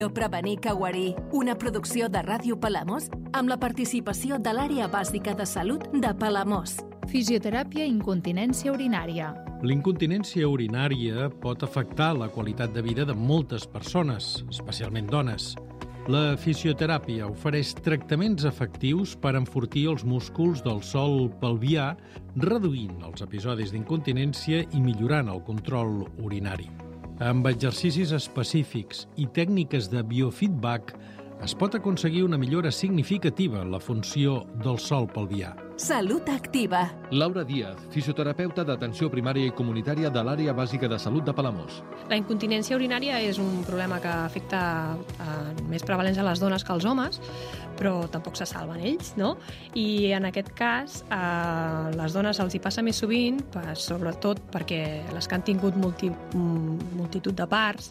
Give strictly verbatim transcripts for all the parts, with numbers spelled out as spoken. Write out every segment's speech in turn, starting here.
Prevenir Caguarí, una producció de Ràdio Palamós amb la participació de l'Àrea Bàsica de Salut de Palamós. Fisioteràpia i incontinència urinària. L'incontinència urinària pot afectar la qualitat de vida de moltes persones, especialment dones. La fisioteràpia ofereix tractaments efectius per enfortir els músculs del sòl pelvià, reduint els episodis d'incontinència i millorant el control urinari. Amb exercicis específics i tècniques de biofeedback es pot aconseguir una millora significativa en la funció del sòl pelvià. Salut Activa. Laura Díaz, fisioterapeuta d'atenció primària i comunitària de l'Àrea Bàsica de Salut de Palamós. La incontinència urinària és un problema que afecta eh, més prevalents a les dones que als homes, però tampoc se salven ells, no? I en aquest cas, a eh, les dones els hi passa més sovint, per, sobretot perquè les que han tingut multi, multitud de parts,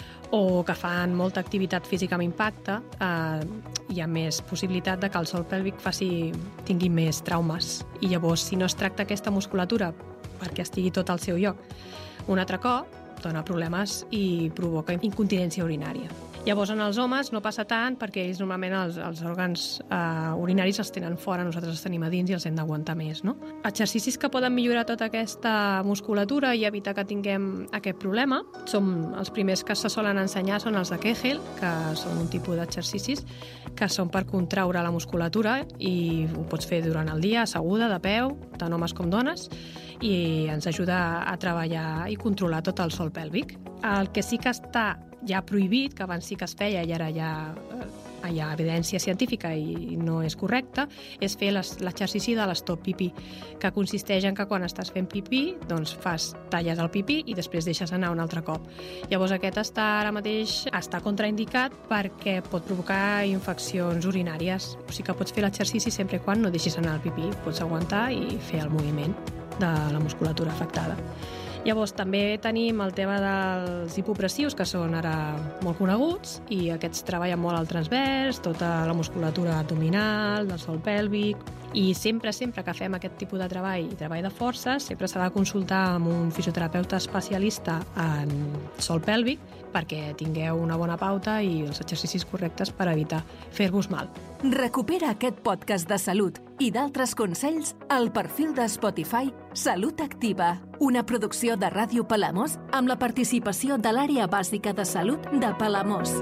o que fan molta activitat física amb impacte, eh, hi ha més possibilitat de que el sòl pèlvic faci, tingui més traumes. I llavors, si no es tracta aquesta musculatura perquè estigui tot al seu lloc, un altre cop dona problemes i provoca incontinència urinària. Llavors, en els homes no passa tant perquè ells normalment els, els òrgans eh, urinaris els tenen fora, nosaltres els tenim a dins i els hem d'aguantar més, no? Exercicis que poden millorar tota aquesta musculatura i evitar que tinguem aquest problema són els primers que se solen ensenyar són els de Kegel, que són un tipus d'exercicis que són per contraure la musculatura i ho pots fer durant el dia, asseguda, de peu, tant homes com dones, i ens ajuda a treballar i controlar tot el sòl pèlvic. El que sí que està ja prohibit, que abans sí que es feia i ara ja hi ha evidència científica i no és correcte, és fer l'exercici de l'stop pipí, que consisteix en que quan estàs fent pipí, doncs fas, talles el pipí i després deixes anar un altre cop. Llavors aquest està ara mateix està contraindicat perquè pot provocar infeccions urinàries. O sigui que pots fer l'exercici sempre quan no deixis anar el pipí, pots aguantar i fer el moviment de la musculatura afectada. Llavors també tenim el tema dels hipopressius, que són ara molt coneguts, i aquests treballen molt al transvers, tota la musculatura abdominal, del sòl pèlvic, i sempre, sempre que fem aquest tipus de treball i treball de forces, sempre s'ha de consultar amb un fisioterapeuta especialista en sòl pèlvic perquè tingueu una bona pauta i els exercicis correctes per evitar fer-vos mal. Recupera aquest podcast de salut i d'altres consells al perfil de Spotify Salut Activa, una producció de Ràdio Palamós amb la participació de l'Àrea Bàsica de Salut de Palamós.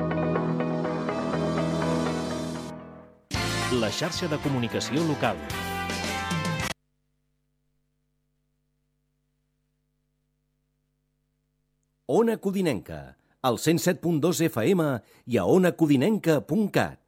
La xarxa de comunicació local. Ona Codinenca, al cent set punt dos F M i a ona codinenca punt cat.